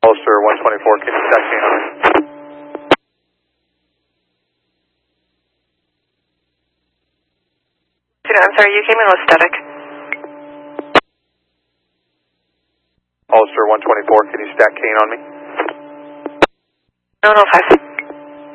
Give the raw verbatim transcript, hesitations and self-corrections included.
Holster one twenty-four, can you stack cane on me? I'm sorry, you came in with static. Holster one twenty-four, can you stack cane on me? No, no, five.